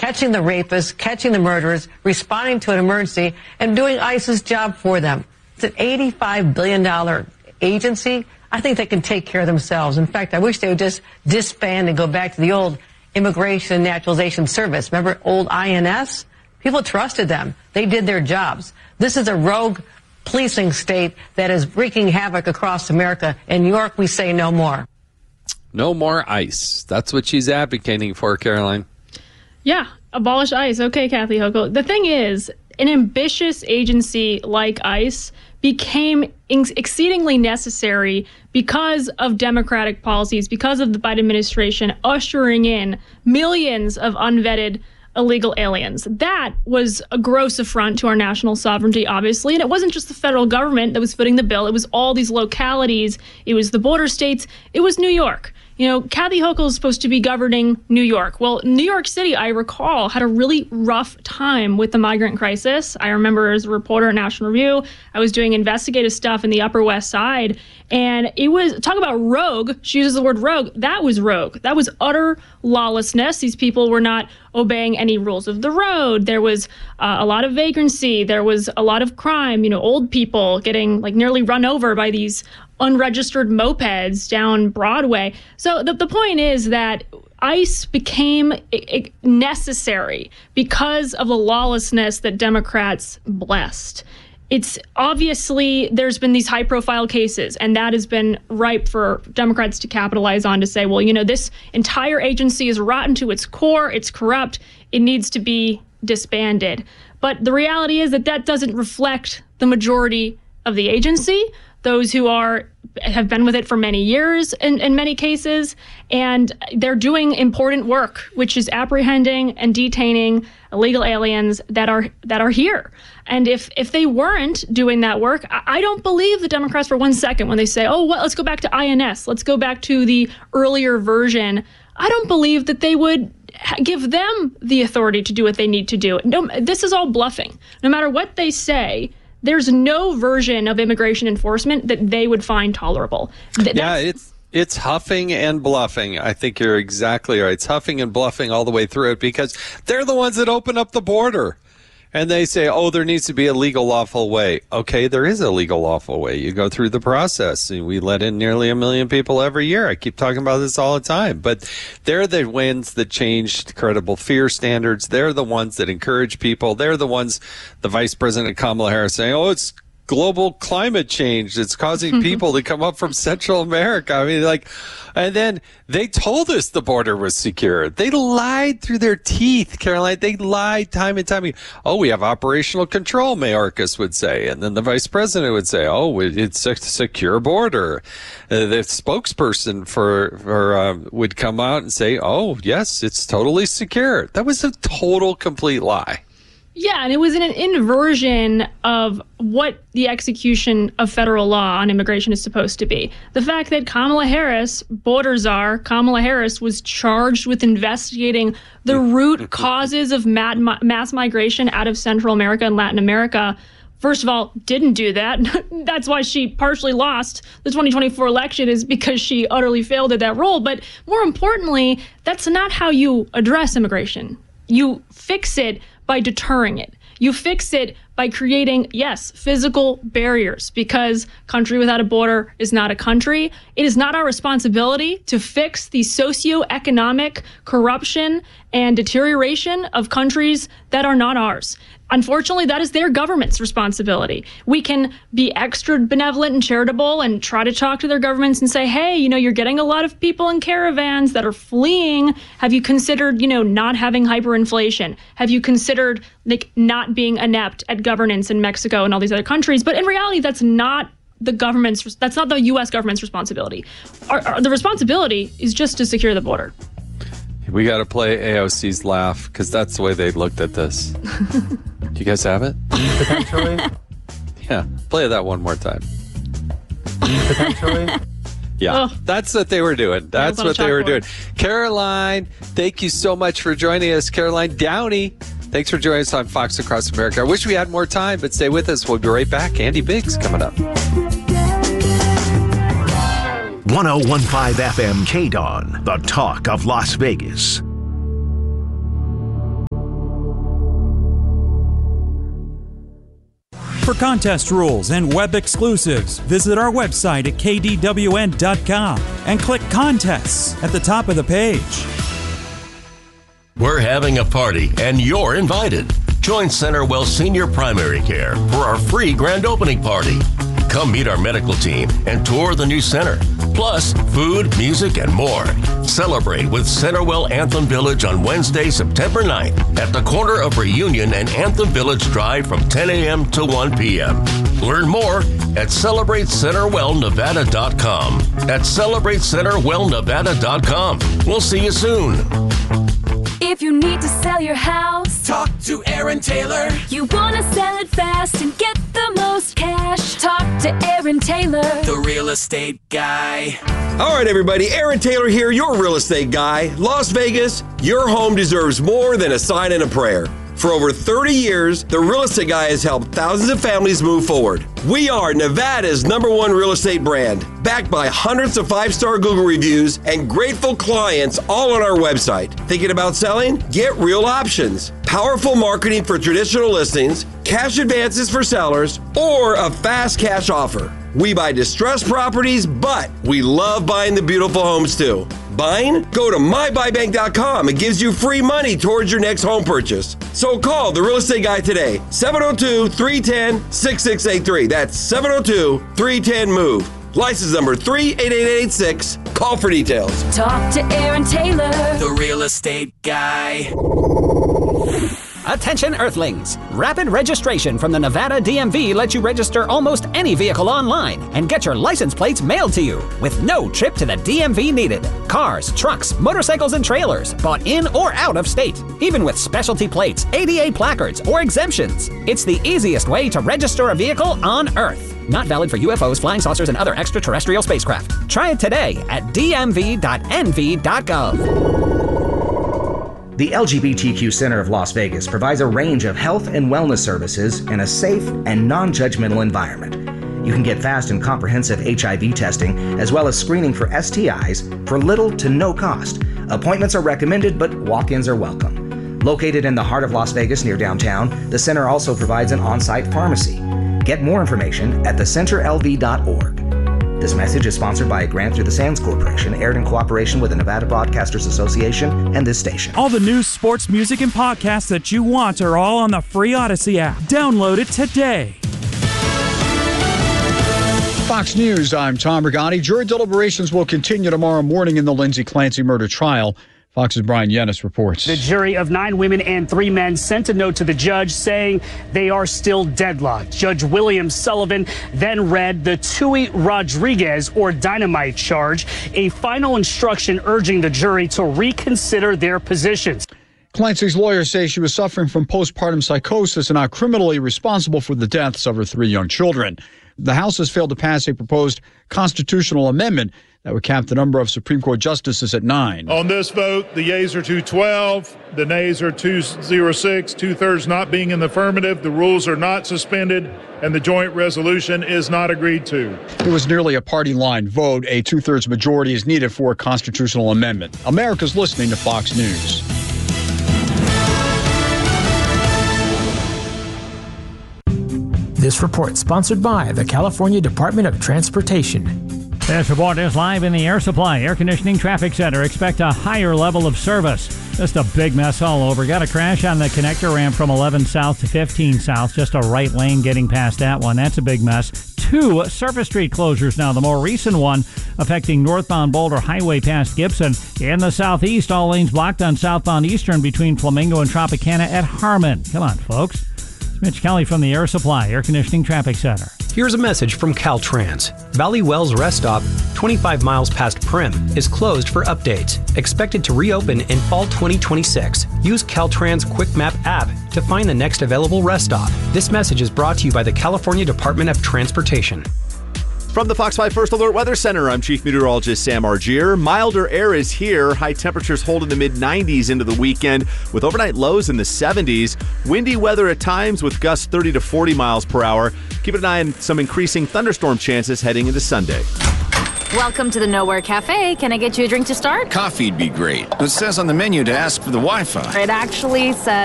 catching the rapists, catching the murderers, responding to an emergency, and doing ICE's job for them. It's an $85 billion agency. I think they can take care of themselves. In fact, I wish they would just disband and go back to the old Immigration and Naturalization Service. Remember old INS? People trusted them. They did their jobs. This is a rogue policing state that is wreaking havoc across America. In New York, we say no more. No more ICE. That's what she's advocating for, Caroline. Yeah, abolish ICE. Okay, Kathy Hochul. The thing is, an ambitious agency like ICE became exceedingly necessary because of Democratic policies, because of the Biden administration ushering in millions of unvetted illegal aliens. That was a gross affront to our national sovereignty, obviously. And it wasn't just the federal government that was footing the bill. It was all these localities. It was the border states. It was New York. You know, Kathy Hochul is supposed to be governing New York. Well, New York City, I recall, had a really rough time with the migrant crisis. I remember as a reporter at National Review, I was doing investigative stuff in the Upper West Side. And it was, talk about rogue, she uses the word rogue, that was rogue. That was utter lawlessness. These people were not obeying any rules of the road. There was a lot of vagrancy. There was a lot of crime, you know, old people getting like nearly run over by these unregistered mopeds down Broadway. So the point is that ICE became necessary because of the lawlessness that Democrats blessed. It's obviously there's been these high profile cases, and that has been ripe for Democrats to capitalize on to say, well, you know, this entire agency is rotten to its core. It's corrupt. It needs to be disbanded. But the reality is that that doesn't reflect the majority of the agency, those who have been with it for many years in many cases, and they're doing important work, which is apprehending and detaining illegal aliens that are here. And if they weren't doing that work, I don't believe the Democrats for 1 second when they say, oh, well, let's go back to INS, let's go back to the earlier version. I don't believe that they would give them the authority to do what they need to do. No, this is all bluffing. No matter what they say, there's no version of immigration enforcement that they would find tolerable. It's huffing and bluffing. I think you're exactly right. It's huffing and bluffing all the way through it because they're the ones that open up the border. And they say, oh, there needs to be a legal, lawful way. Okay, there is a legal, lawful way. You go through the process. We let in nearly 1 million people every year. I keep talking about this all the time. But they're the ones that changed credible fear standards. They're the ones that encourage people. They're the ones, the Vice President Kamala Harris saying, oh, it's global climate change. It's causing people to come up from Central America. I mean, and then they told us the border was secure. They lied through their teeth, Caroline. They lied time and time again. Oh, we have operational control, Mayorkas would say. And then the vice president would say, oh, it's a secure border. The spokesperson would come out and say, oh, yes, it's totally secure. That was a total, complete lie. Yeah, and it was an inversion of what the execution of federal law on immigration is supposed to be. The fact that Kamala Harris, border czar, Kamala Harris was charged with investigating the root causes of mass migration out of Central America and Latin America, first of all, didn't do that. That's why she partially lost the 2024 election, is because she utterly failed at that role. But more importantly, that's not how you address immigration. You fix it by deterring it. You fix it by creating, yes, physical barriers, because country without a border is not a country. It is not our responsibility to fix the socioeconomic corruption and deterioration of countries that are not ours. Unfortunately, that is their government's responsibility. We can be extra benevolent and charitable and try to talk to their governments and say, hey, you know, you're getting a lot of people in caravans that are fleeing. Have you considered, you know, not having hyperinflation? Have you considered not being inept at governance in Mexico and all these other countries? But in reality, that's not the U.S. government's responsibility. The responsibility is just to secure the border. We got to play AOC's laugh because that's the way they looked at this. Do you guys have it? Potentially. Yeah, play that one more time. Potentially. Yeah, that's what they were doing. That's what they were doing. Caroline, thank you so much for joining us. Caroline Downey, thanks for joining us on Fox Across America. I wish we had more time, but stay with us. We'll be right back. Andy Biggs coming up. 101.5 FM KDON, the talk of Las Vegas. For contest rules and web exclusives, visit our website at kdwn.com and click Contests at the top of the page. We're having a party, and you're invited. Join CenterWell Senior Primary Care for our free grand opening party. Come meet our medical team and tour the new center. Plus, food, music, and more. Celebrate with CenterWell Anthem Village on Wednesday, September 9th at the corner of Reunion and Anthem Village Drive from 10 a.m. to 1 p.m. Learn more at CelebrateCenterWellNevada.com. At CelebrateCenterWellNevada.com. We'll see you soon. If you need to sell your house, talk to Aaron Taylor. You want to sell it fast and get the most cash, talk to Aaron Taylor, the real estate guy. All right, everybody, Aaron Taylor here, your real estate guy. Las Vegas, your home deserves more than a sign and a prayer. For over 30 years, the Real Estate Guy has helped thousands of families move forward. We are Nevada's #1 real estate brand, backed by hundreds of 5-star Google reviews and grateful clients all on our website. Thinking about selling? Get real options. Powerful marketing for traditional listings, cash advances for sellers, or a fast cash offer. We buy distressed properties, but we love buying the beautiful homes too. Buying? Go to mybuybank.com. It gives you free money towards your next home purchase. So call the Real Estate Guy today, 702-310-6683. That's 702-310-MOVE. License number 38886. Call for details. talk to Aaron Taylor, the real estate guy. Attention Earthlings! Rapid registration from the Nevada DMV lets you register almost any vehicle online and get your license plates mailed to you with no trip to the DMV needed. Cars, trucks, motorcycles, and trailers bought in or out of state, even with specialty plates, ADA placards, or exemptions. It's the easiest way to register a vehicle on Earth. Not valid for UFOs, flying saucers, and other extraterrestrial spacecraft. Try it today at dmv.nv.gov. The LGBTQ Center of Las Vegas provides a range of health and wellness services in a safe and non-judgmental environment. You can get fast and comprehensive HIV testing as well as screening for STIs for little to no cost. Appointments are recommended, but walk-ins are welcome. Located in the heart of Las Vegas near downtown, the center also provides an on-site pharmacy. Get more information at thecenterlv.org. This message is sponsored by a grant through the Sands Corporation, aired in cooperation with the Nevada Broadcasters Association and this station. All the news, sports, music, and podcasts that you want are all on the free Odyssey app. Download it today. Fox News, I'm Tom Rigotti. Jury deliberations will continue tomorrow morning in the Lindsay Clancy murder trial. Fox's Brian Yennis reports. The jury of 9 women and 3 men sent a note to the judge saying they are still deadlocked. Judge William Sullivan then read the Tui Rodriguez or dynamite charge, a final instruction urging the jury to reconsider their positions. Clancy's lawyers say she was suffering from postpartum psychosis and not criminally responsible for the deaths of her 3 young children. The House has failed to pass a proposed constitutional amendment that would cap the number of Supreme Court justices at 9. On this vote, the yeas are 212, the nays are 206, 2/3 not being in the affirmative. The rules are not suspended, and the joint resolution is not agreed to. It was nearly a party line vote. A 2/3 majority is needed for a constitutional amendment. America's listening to Fox News. This report sponsored by the California Department of Transportation. This report is live in the Air Supply Air Conditioning Traffic Center. Expect a higher level of service. Just a big mess all over. Got a crash on the connector ramp from 11 south to 15 south. Just a right lane getting past that one. That's a big mess. 2 surface street closures now. The more recent one affecting northbound Boulder Highway past Gibson. In the southeast, all lanes blocked on southbound Eastern between Flamingo and Tropicana at Harmon. Come on, folks. It's Mitch Kelly from the Air Supply Air Conditioning Traffic Center. Here's a message from Caltrans. Valley Wells Rest Stop, 25 miles past Prim, is closed for updates. Expected to reopen in fall 2026. Use Caltrans Quick Map app to find the next available rest stop. This message is brought to you by the California Department of Transportation. From the Fox 5 First Alert Weather Center, I'm Chief Meteorologist Sam Argier. Milder air is here. High temperatures hold in the mid-90s into the weekend with overnight lows in the 70s. Windy weather at times with gusts 30 to 40 miles per hour. Keep an eye on some increasing thunderstorm chances heading into Sunday. Welcome to the Nowhere Cafe. Can I get you a drink to start? Coffee'd be great. It says on the menu to ask for the Wi-Fi. It actually says